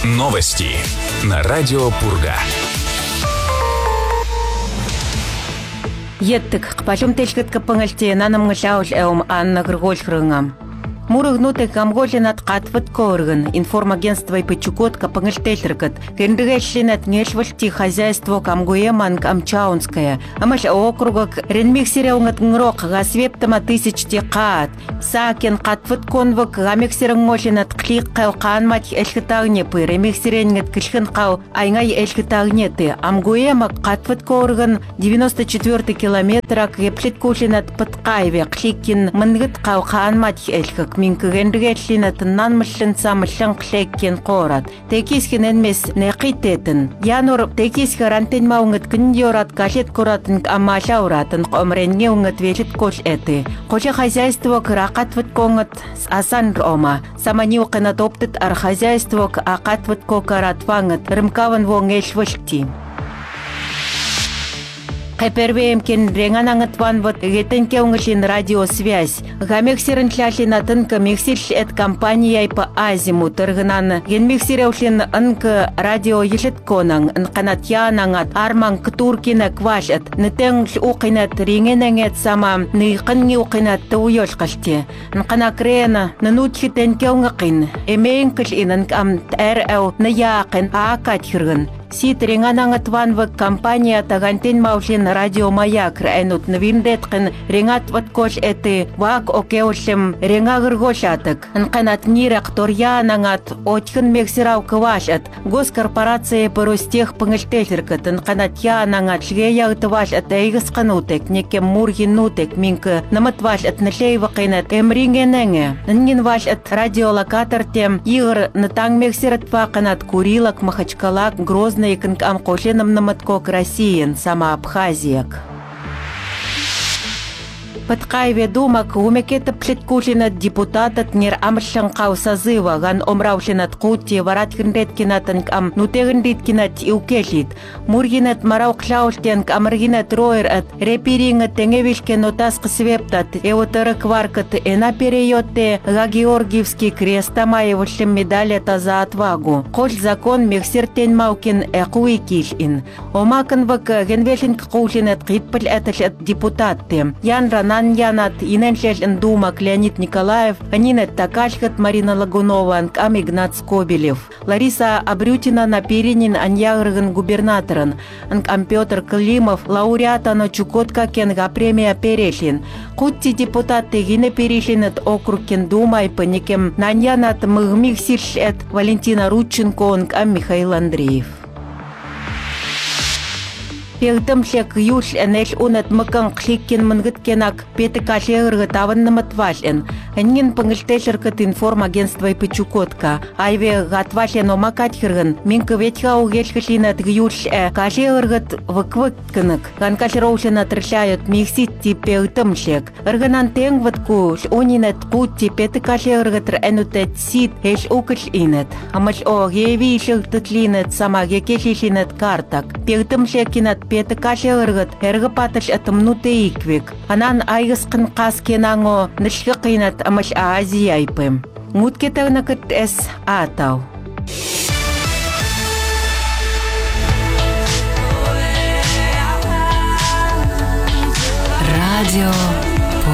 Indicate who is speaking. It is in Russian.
Speaker 1: Новости на радио Пурга.
Speaker 2: Еттик пачум телкет капангалте нанам гшаул Анна Григольхрынгам. Мурыгнуты камголинат катват корган информагентство и Чукот капангальтельтркат кендрешлинат нешвальти хозяйство камгуеман камчаунская амаш округак ренмиксереунгат ngрок гасвептама тысячти кат сакен катват конвак гамиксерengolинат клик калканмат элхтагне пы ремиксеренгат кишхэн кау айгай элхтагнеты амгуема катват корган 94 километрак еплиткулинат паткайве кликин мангат калканмат элхак минкэгэнрэгэллинат нанмаллан самаллан клэккен корат текисхинэн мес нэкитэтэн янур текис гарантин маунгат гэньорат галет коратэн амалауратэн комренгеунгат велит кол эты кожа хозяйство кракатват конгат асан рома саманиукэнат оптыт ар хозяйство акатват кокаратвангат рымкаван вонгэльвэлти Хэпервеем кен ренганангат ван вот гетенкеунглин радиосвязь. Гамексерен тлялинатын камексил эт компания по азиму тыргынан генмексереушлин анка радио елетконан анканатьянангат арман ктуркина квашат нетен укинат рингенангет сама ныкынги укинат туйолкалти анканакрена нанутхитенкеунгакин эмеенкл инан ам РЛ наякын акатхирган Ситринганангат ванва компания тагантин маулин радио маяк райнут навиндеткин рингат ваткош эты вак океулем рингагыргошатык анканат нирак торьянангат отхын мексирау квашат госкорпорация поростех пангальтельтеркат анканат янангат шлеягтваш от эйгсканутек некем мургинутек минка наматваш от налейвакинат эмрингененге нангинваш от радиолокатор тем игр натанг мексират ваканат Курилак Махачкалак Грозный Иканк амкошленам наматкок Россиен, сама Абхазияк. Подкайве думак умекета плеткулинат депутатат нер амшланкау созыва ган омраушинат кути вараткинреткинатанк ам нутегендиткинат иукелит мургинат марауклаултенк амаргинат роер от репирингат тенгевишкен отаск свептат эвотаракваркат эна перейотте га Георгиевский крест амаевушлем медалета за отвагу коль закон мексертен маукин экуикилин омаканвак генвешинк кулинат китпл эталет депутатте янрана Янат Иненшель Думак Леонид Николаев, Анинет Такашхат Марина Лагунова, Ам Игнат Скобелев, Лариса Абрютина Наперинин Аньягрган губернаторан, Ам Петр Климов, лауреатана Чукотка Кенга премия Перешлин, Кутти депутаты Гине Перешлинет округ Кендума и Паникем Наньянат Мгмиксиршет Валентина Рудченко, Ам Михаил Андреев. Пегдамшлек юш энеш унат макан кликкен мангыткенак петекашерга таван наматвашен. Анин пангальтешеркат информагентство и Чукотка. Айве гатвашен омакатхирган. Минка ветха угельхлинат юш кашергат ваквакканак. Ганкашероушен отращают миксити пегдамшлек. Арганан тенгватку онинет кутти петекашергатр энутет сит эш укаш инет. Амаш о геви шелтатлинет сама гекешишинет картак. Пегдамшлекинат петекашергат эргапаташ атамнуте иквик. Анан айгыскын каскенанго нышкыкинат амаш Азия айпым. Муткетагнакат эс атау.
Speaker 3: Радио